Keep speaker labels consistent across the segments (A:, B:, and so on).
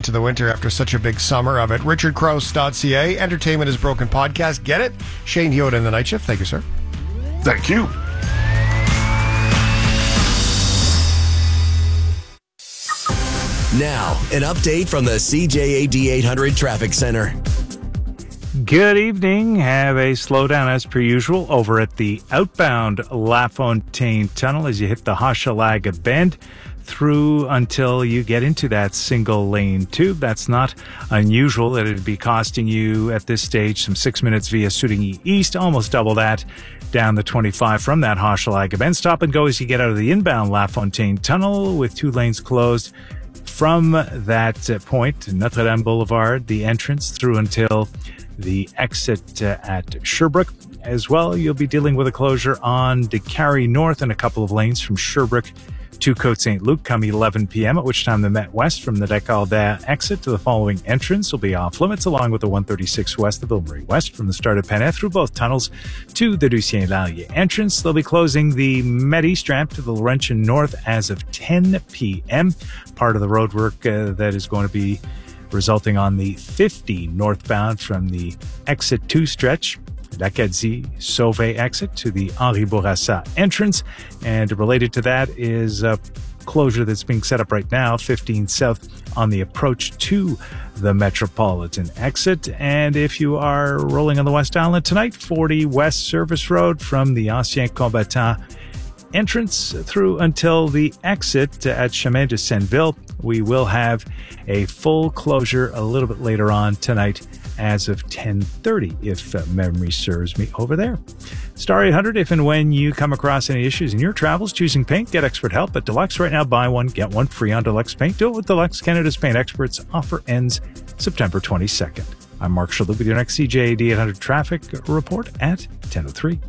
A: into the winter after such a big summer of it. RichardKrouse.ca, Entertainment is Broken podcast. Get it? Shane Hewitt in the night shift. Thank you, sir.
B: Thank you.
C: Now, an update from the CJAD 800 Traffic Center.
D: Good evening. Have a slowdown as per usual over at the outbound LaFontaine Tunnel as you hit the Hochelaga Bend through until you get into that single lane tube. That's not unusual. That it'd be costing you at this stage some 6 minutes via Sooting East, almost double that down the 25 from that Hochelaga Bend. Stop and go as you get out of the inbound LaFontaine Tunnel with 2 lanes closed from that point, Notre Dame Boulevard, the entrance through until the exit at Sherbrooke. As well, you'll be dealing with a closure on DeCarry North and a couple of lanes from Sherbrooke to Côte St. Luc come 11 p.m., at which time the Met West from the Desjardins exit to the following entrance will be off limits, along with the 136 West, the Ville Marie West from the start of Pennet through both tunnels to the Lucien Lallier entrance. They'll be closing the Met East ramp to the Laurentian North as of 10 p.m. Part of the roadwork that is going to be resulting on the 50 northbound from the exit 2 stretch, L'Acadie-Sauvé exit to the Henri Bourassa entrance. And related to that is a closure that's being set up right now, 15 south on the approach to the Metropolitan exit. And if you are rolling on the West Island tonight, 40 West Service Road from the Ancien Combattant entrance through until the exit at Chemin de Senneville. We will have a full closure a little bit later on tonight as of 10:30, if memory serves me over there. Star 800, if and when you come across any issues in your travels choosing paint, get expert help at Deluxe. Right now, buy one, get one free on Deluxe Paint. Do it with Deluxe, Canada's paint experts. Offer ends September 22nd. I'm Mark Shalhoub with your next CJAD 800 traffic report at 10:03.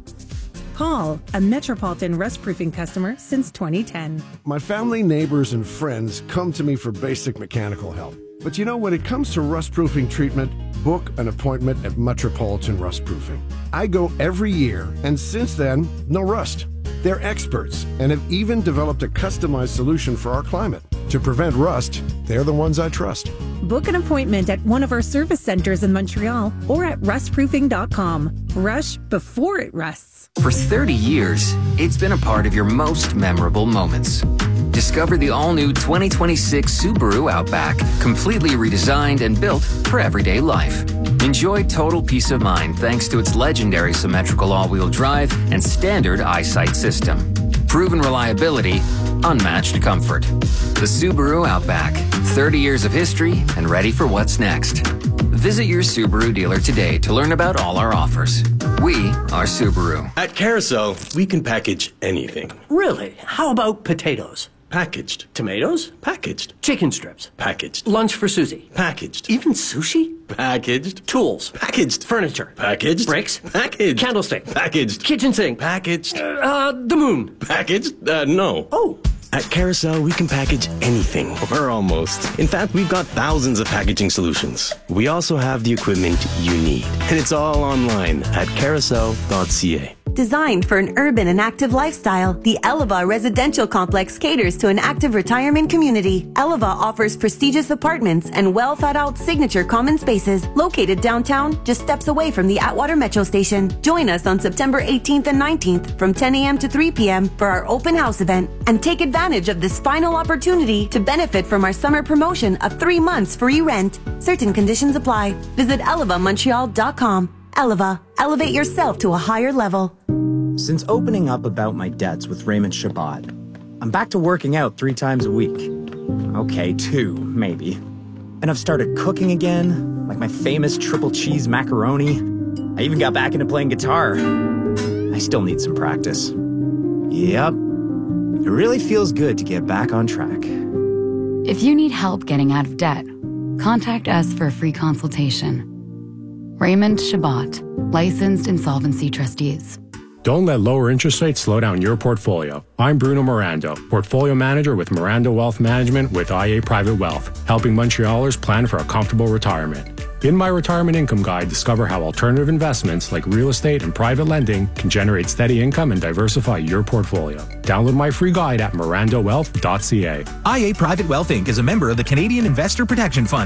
E: Paul, a Metropolitan rust-proofing customer since 2010.
F: My family, neighbors, and friends come to me for basic mechanical help. But you know, when it comes to rust-proofing treatment, book an appointment at Metropolitan Rust-Proofing. I go every year, and since then, no rust. They're experts and have even developed a customized solution for our climate. To prevent rust, they're the ones I trust.
E: Book an appointment at one of our service centers in Montreal or at rustproofing.com. Rush before it rusts.
G: For 30 years, it's been a part of your most memorable moments. Discover the all-new 2026 Subaru Outback, completely redesigned and built for everyday life. Enjoy total peace of mind thanks to its legendary symmetrical all-wheel drive and standard eyesight system. Proven reliability, unmatched comfort. The Subaru Outback, 30 years of history and ready for what's next. Visit your Subaru dealer today to learn about all our offers. We are Subaru.
H: At Carousel, we can package anything.
I: Really? How about potatoes?
H: Packaged.
I: Tomatoes?
H: Packaged.
I: Chicken strips?
H: Packaged.
I: Lunch for Susie?
H: Packaged.
I: Even sushi?
H: Packaged.
I: Tools?
H: Packaged.
I: Furniture?
H: Packaged.
I: Bricks?
H: Packaged.
I: Candlestick?
H: Packaged.
I: Kitchen sink?
H: Packaged.
I: The moon?
H: Packaged? No.
I: Oh.
H: At Carousel, we can package anything, or almost. In fact, we've got thousands of packaging solutions. We also have the equipment you need, and it's all online at carousel.ca.
J: Designed for an urban and active lifestyle, the Eleva Residential Complex caters to an active retirement community. Eleva offers prestigious apartments and well-thought-out signature common spaces located downtown, just steps away from the Atwater Metro Station. Join us on September 18th and 19th from 10 a.m. to 3 p.m. for our open house event, and take advantage of this final opportunity to benefit from our summer promotion of 3 months free rent. Certain conditions apply. Visit elevamontreal.com. Eleva, elevate yourself to a higher level.
K: Since opening up about my debts with Raymond Chabot, I'm back to working out 3 times a week. Okay, 2, maybe. And I've started cooking again, like my famous triple cheese macaroni. I even got back into playing guitar. I still need some practice. Yep. It really feels good to get back on track.
L: If you need help getting out of debt, contact us for a free consultation. Raymond Chabot, licensed insolvency trustees.
M: Don't let lower interest rates slow down your portfolio. I'm Bruno Mirando, Portfolio Manager with Mirando Wealth Management with IA Private Wealth, helping Montrealers plan for a comfortable retirement. In my Retirement Income Guide, discover how alternative investments like real estate and private lending can generate steady income and diversify your portfolio. Download my free guide at mirandowealth.ca.
N: IA Private Wealth Inc. is a member of the Canadian Investor Protection Fund.